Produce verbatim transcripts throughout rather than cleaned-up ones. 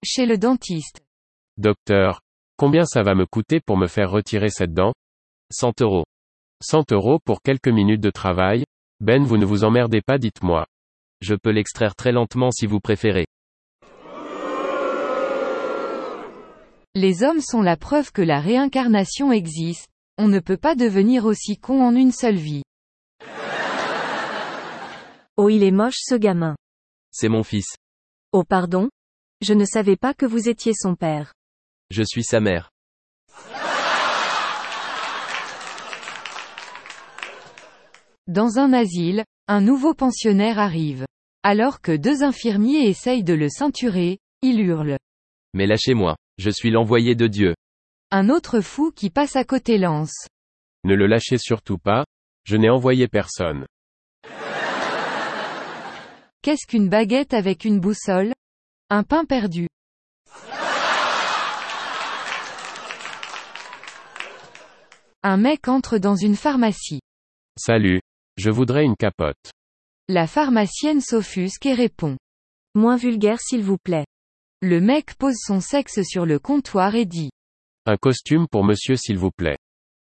Chez le dentiste. Docteur, combien ça va me coûter pour me faire retirer cette dent? cent euros. cent euros pour quelques minutes de travail? Ben, vous ne vous emmerdez pas, dites-moi. Je peux l'extraire très lentement si vous préférez. Les hommes sont la preuve que la réincarnation existe, on ne peut pas devenir aussi con en une seule vie. Oh, il est moche ce gamin. C'est mon fils. Oh pardon? Je ne savais pas que vous étiez son père. Je suis sa mère. Dans un asile, un nouveau pensionnaire arrive. Alors que deux infirmiers essayent de le ceinturer, il hurle. Mais lâchez-moi, je suis l'envoyé de Dieu. Un autre fou qui passe à côté lance. Ne le lâchez surtout pas, je n'ai envoyé personne. Qu'est-ce qu'une baguette avec une boussole? Un pain perdu. Un mec entre dans une pharmacie. Salut, je voudrais une capote. La pharmacienne s'offusque et répond. Moins vulgaire s'il vous plaît. Le mec pose son sexe sur le comptoir et dit. Un costume pour monsieur s'il vous plaît.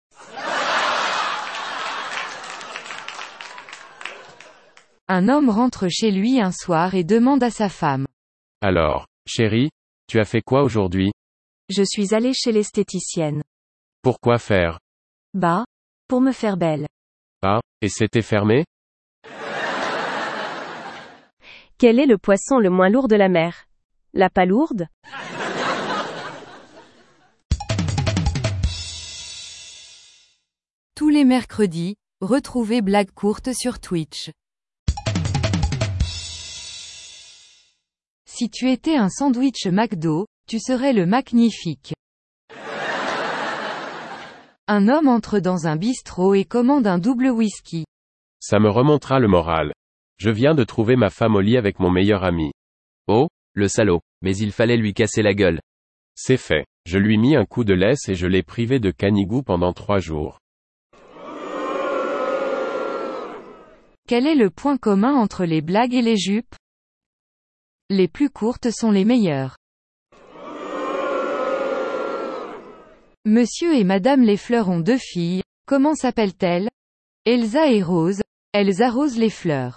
Un homme rentre chez lui un soir et demande à sa femme. Alors, chérie, tu as fait quoi aujourd'hui? Je suis allé chez l'esthéticienne. Pourquoi faire? Bah, pour me faire belle. Ah, et c'était fermé? Quel est le poisson le moins lourd de la mer? La palourde? Tous les mercredis, retrouvez Blague courte sur Twitch. Si tu étais un sandwich McDo, tu serais le magnifique. Un homme entre dans un bistrot et commande un double whisky. Ça me remontera le moral. Je viens de trouver ma femme au lit avec mon meilleur ami. Oh, le salaud, mais il fallait lui casser la gueule. C'est fait. Je lui mis un coup de laisse et je l'ai privé de canigou pendant trois jours. Quel est le point commun entre les blagues et les jupes? Les plus courtes sont les meilleures. Monsieur et Madame les fleurs ont deux filles, comment s'appellent-elles? Elsa et Rose, elles arrosent les fleurs.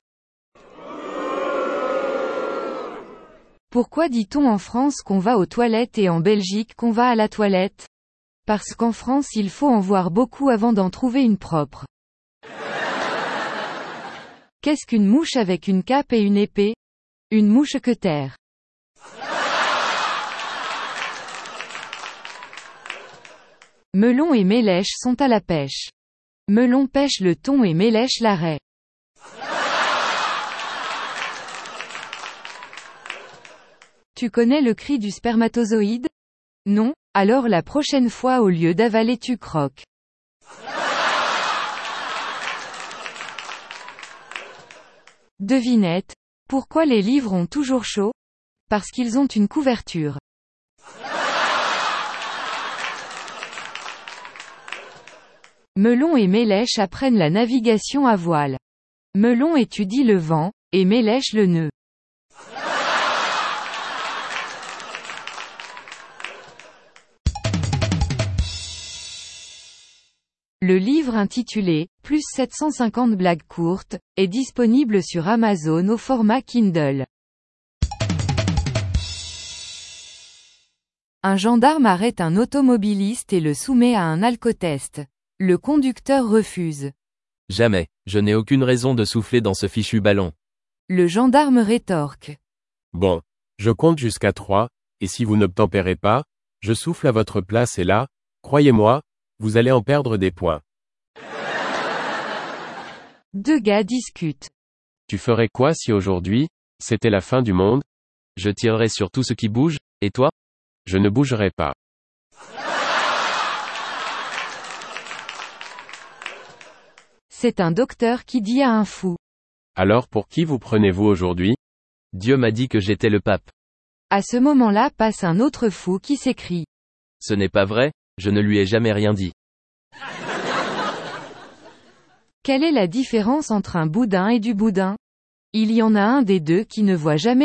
Pourquoi dit-on en France qu'on va aux toilettes et en Belgique qu'on va à la toilette? Parce qu'en France il faut en voir beaucoup avant d'en trouver une propre. Qu'est-ce qu'une mouche avec une cape et une épée? Une mouche-queutère. Melon et Mélèche sont à la pêche. Melon pêche le thon et Mélèche la raie. Tu connais le cri du spermatozoïde? Non? Alors la prochaine fois au lieu d'avaler tu croques. Devinette. Pourquoi les livres ont toujours chaud? Parce qu'ils ont une couverture. Melon et Mélèche apprennent la navigation à voile. Melon étudie le vent, et Mélèche le nœud. Le livre intitulé « Plus sept cent cinquante blagues courtes » est disponible sur Amazon au format Kindle. Un gendarme arrête un automobiliste et le soumet à un alcotest. Le conducteur refuse. Jamais, je n'ai aucune raison de souffler dans ce fichu ballon. Le gendarme rétorque. Bon, je compte jusqu'à trois, et si vous n'obtempérez pas, je souffle à votre place et là, croyez-moi, vous allez en perdre des points. Deux gars discutent. Tu ferais quoi si aujourd'hui, c'était la fin du monde? Je tirerai sur tout ce qui bouge, et toi? Je ne bougerai pas. C'est un docteur qui dit à un fou. Alors pour qui vous prenez-vous aujourd'hui? Dieu m'a dit que j'étais le pape. À ce moment-là passe un autre fou qui s'écrie. Ce n'est pas vrai, je ne lui ai jamais rien dit. Quelle est la différence entre un boudin et du boudin? Il y en a un des deux qui ne voit jamais